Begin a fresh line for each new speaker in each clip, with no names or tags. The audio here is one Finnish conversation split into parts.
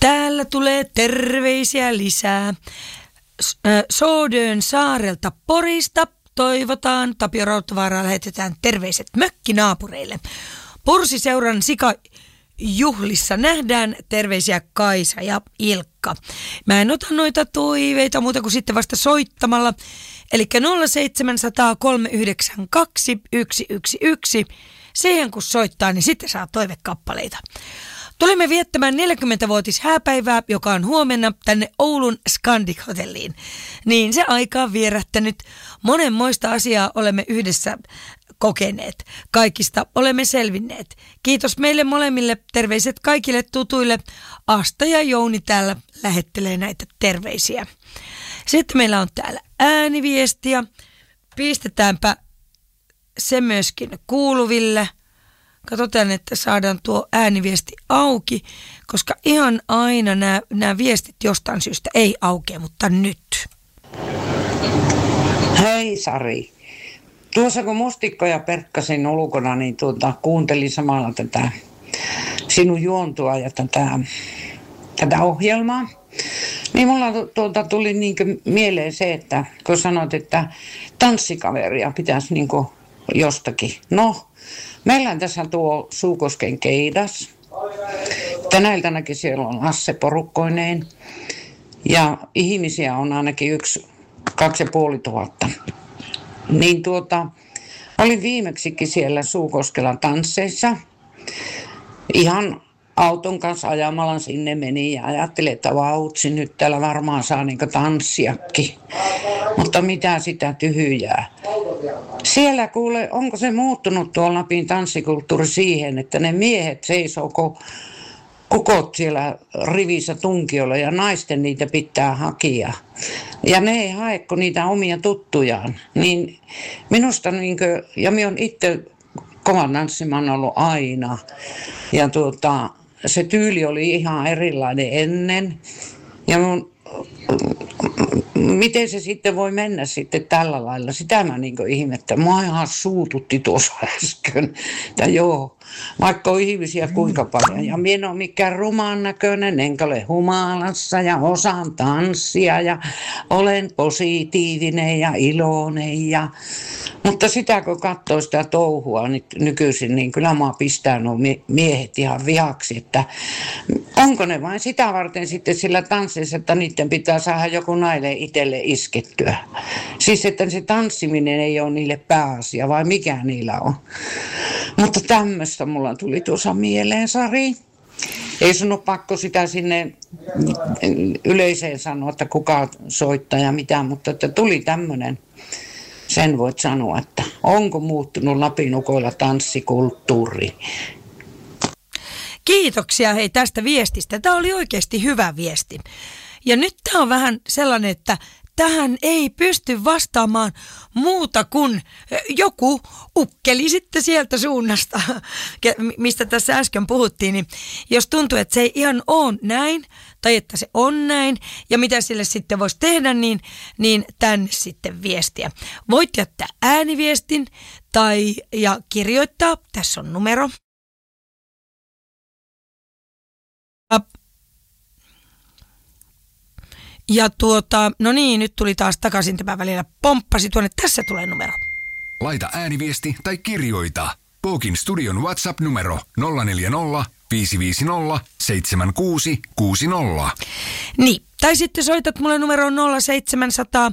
Täällä tulee terveisiä lisää. Soodön saarelta Porista toivotaan. Tapio Rautavaaraan lähetetään terveiset mökkinaapureille. Pursiseuran sikajuhlissa nähdään terveisiä Kaisa ja Ilkka. Mä en ota noita toiveita muuta kuin sitten vasta soittamalla. Eli 0700 392 111. Siihen kun soittaa, niin sitten saa toivekappaleita. Tulimme viettämään 40-vuotis hääpäivää, joka on huomenna tänne Oulun Scandic Hotelliin. Niin se aika on vierähtänyt. Monenmoista asiaa olemme yhdessä kokeneet. Kaikista olemme selvinneet. Kiitos meille molemmille. Terveiset kaikille tutuille. Asta ja Jouni täällä lähettelee näitä terveisiä. Sitten meillä on täällä ääniviestiä. Pistetäänpä se myöskin kuuluville. Katsotaan, että saadaan tuo ääniviesti auki, koska ihan aina nämä viestit jostain syystä ei aukea, mutta nyt.
Hei Sari. Tuossa kun mustikkoja perkkasin ulkona, niin kuuntelin samalla tätä sinun juontua ja tätä ohjelmaa. Niin mulla tuli mieleen se, että kun sanoit, että tanssikaveria pitäisi jostakin. No, meillä on tässä tuo Suukosken keidas. Tänä iltanakin siellä on Lasse porukkoineen. Ja ihmisiä on ainakin 2,500. Niin olin viimeksikin siellä Suukoskella tansseissa. Ihan auton kanssa ajamalla sinne meni ja ajattelin, että vautsi, nyt täällä varmaan saa tanssiakin. Mutta mitä sitä tyhjää. Siellä kuule, onko se muuttunut tuolla Lapin tanssikulttuuri siihen, että ne miehet seisoo ukot siellä rivissä tunkiolla ja naisten niitä pitää hakea. Ja ne ei hae kuin niitä omia tuttujaan. Niin minusta, ja minä olen itse kovan tanssimaan ollut aina. Ja se tyyli oli ihan erilainen ennen. Ja miten se sitten voi mennä sitten tällä lailla? Sitä mä ihmettä. Mua ihan suututti tuossa äsken. Että joo, vaikka on ihmisiä kuinka paljon. Ja minä en ole mikään rumaan näköinen, enkä ole humalassa ja osaan tanssia ja olen positiivinen ja iloinen. Mutta sitä kun katsoo sitä touhua nykyisin, niin kyllä mä pistää nuo miehet ihan vihaksi. Että onko ne vain sitä varten sitten sillä tanssissa, että niiden pitää saada joku naille itselle iskettyä. Siis että se tanssiminen ei ole niille pääasia, vai mikä niillä on. Mutta tämmöistä mulla tuli tuossa mieleen, Sari. Ei sun ole pakko sitä sinne yleiseen sanoa, että kuka soittaa ja mitä, mutta että tuli tämmöinen. Sen voit sanoa, että onko muuttunut Lapin ukoilla tanssikulttuuri.
Kiitoksia hei tästä viestistä. Tämä oli oikeasti hyvä viesti. Ja nyt tämä on vähän sellainen, että tähän ei pysty vastaamaan muuta kuin joku ukkeli sitten sieltä suunnasta, mistä tässä äsken puhuttiin. Niin jos tuntuu, että se ei ihan ole näin, tai että se on näin, ja mitä sille sitten voisi tehdä, niin tänne sitten viestiä. Voit jättää ääniviestin ja kirjoittaa. Tässä on numero. Ja no niin, nyt tuli taas takaisin tämän välillä. Pomppasi tuonne, tässä tulee numero.
Laita ääniviesti tai kirjoita. Pookin studion WhatsApp-numero 040 550 7660.
Niin, tai sitten soitat mulle numeroon 0700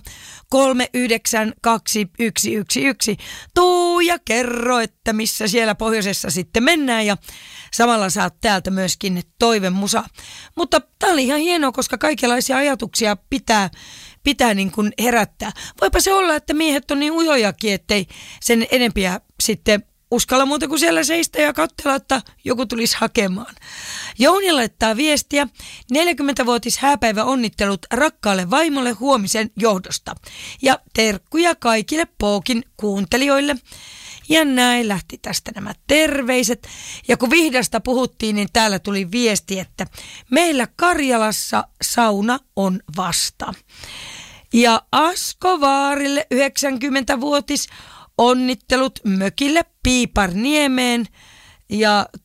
392 111. Tuu ja kerro, että missä siellä pohjoisessa sitten mennään ja samalla saat täältä myöskin toivemusa. Mutta tää oli ihan hienoa, koska kaikenlaisia ajatuksia pitää niin kuin herättää. Voipa se olla, että miehet on niin ujojakin, ettei sen enempiä sitten uskalla muuta kuin siellä seistä ja katsella, että joku tulisi hakemaan. Jouni laittaa viestiä. 40-vuotis hääpäivä onnittelut rakkaalle vaimolle huomisen johdosta. Ja terkkuja kaikille Pookin kuuntelijoille. Ja näin lähti tästä nämä terveiset. Ja kun Vihdasta puhuttiin, niin täällä tuli viesti, että meillä Karjalassa sauna on vasta. Ja Asko Vaarille 90-vuotis onnittelut mökille Piiparniemeen. Ja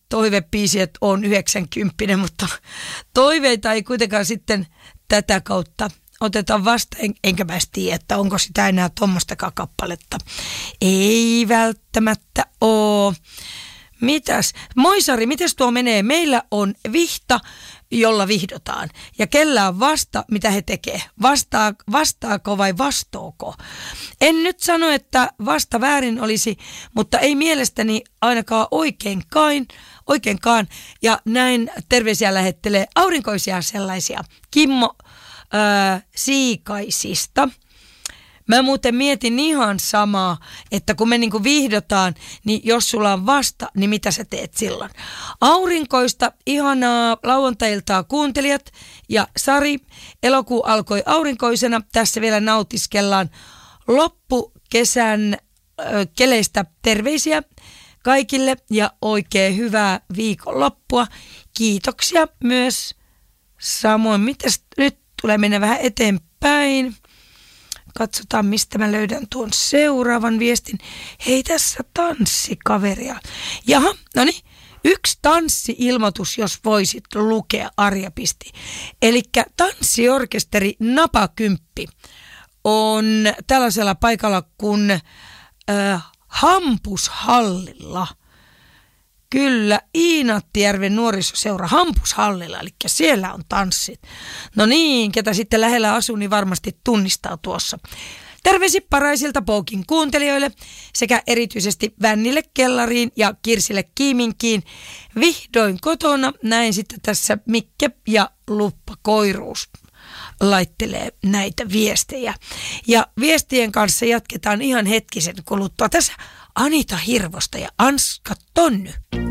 toivepiisi, että on 90, mutta toiveita ei kuitenkaan sitten tätä kautta oteta vasta, enkä mä tiedä, että onko sitä enää tommostakaan kappaletta. Ei välttämättä oo. Mitäs? Moisari, mites tuo menee? Meillä on vihta, jolla vihdotaan. Ja kellä on vasta, mitä he tekee? Vastaako vai vastooko? En nyt sano, että vasta väärin olisi, mutta ei mielestäni ainakaan oikeinkaan. Ja näin terveisiä lähettelee aurinkoisia sellaisia. Kimmo Siikaisista. Mä muuten mietin ihan samaa, että kun me niinku vihdotaan, niin jos sulla on vasta, niin mitä sä teet silloin? Aurinkoista, ihanaa lauantailtaa kuuntelijat ja Sari. Elokuu alkoi aurinkoisena. Tässä vielä nautiskellaan loppukesän keleistä terveisiä kaikille ja oikein hyvää viikonloppua. Kiitoksia myös samoin. Mitäs nyt tulee mennä vähän eteenpäin? Katsotaan, mistä mä löydän tuon seuraavan viestin. Hei, tässä tanssikaveria. Jaha, no niin. Yksi tanssi-ilmoitus, jos voisit lukea, Arja pisti. Elikkä tanssiorkesteri Napakymppi on tällaisella paikalla kuin Hampushallilla. Kyllä, Iinattijärven nuorisoseura Hampushallilla, eli siellä on tanssit. No niin, ketä sitten lähellä asuu, niin varmasti tunnistaa tuossa. Terveisi paraisilta Pookin kuuntelijoille sekä erityisesti Vännille Kellariin ja Kirsille Kiiminkiin. Vihdoin kotona, näin sitten tässä Mikke ja Luppa Koiruus laittelee näitä viestejä. Ja viestien kanssa jatketaan ihan hetkisen kuluttua. Tässä Anita Hirvosta ja Anska Tonny.